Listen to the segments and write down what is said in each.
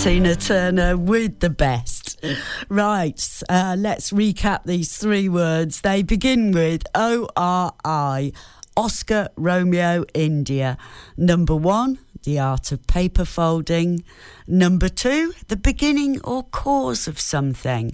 Tina Turner with the best. Right, let's recap these three words. They begin with ORI, Oscar Romeo India. Number 1, the art of paper folding. Number 2, the beginning or cause of something.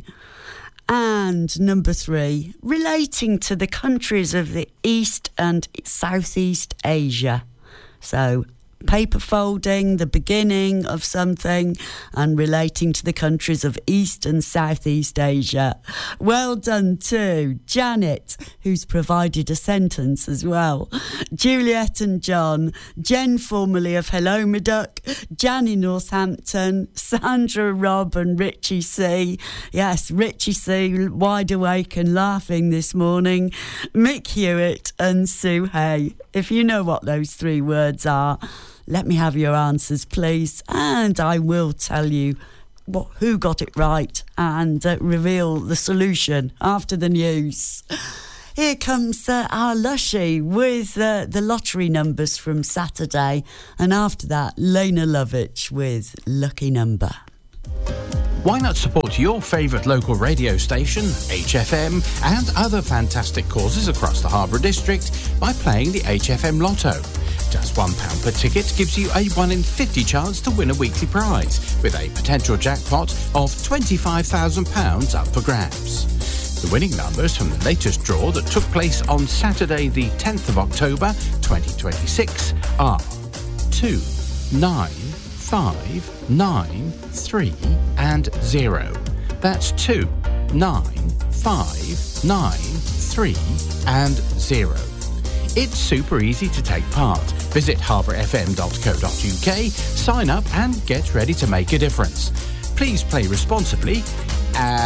And number 3, relating to the countries of the East and Southeast Asia. So, paper folding, the beginning of something, and relating to the countries of East and Southeast Asia. Well done to Janet, who's provided a sentence as well. Juliet and John, Jen formerly of Hello Me Duck, Jan in Northampton, Sandra, Rob and Richie C. Yes, Richie C, wide awake and laughing this morning. Mick Hewitt and Sue Hay. If you know what those three words are, let me have your answers, please, and I will tell you who got it right and reveal the solution after the news. Here comes our Lushy with the lottery numbers from Saturday, and after that, Lena Lovitch with Lucky Number. Why not support your favourite local radio station, HFM, and other fantastic causes across the Harbour District by playing the HFM Lotto? Just £1 per ticket gives you a 1 in 50 chance to win a weekly prize, with a potential jackpot of £25,000 up for grabs. The winning numbers from the latest draw that took place on Saturday the 10th of October 2026 are 2, 9, 5, 9, 3 and 0. That's 2, 9, 5, 9, 3 and 0. It's super easy to take part. Visit harbourfm.co.uk, sign up and get ready to make a difference. Please play responsibly.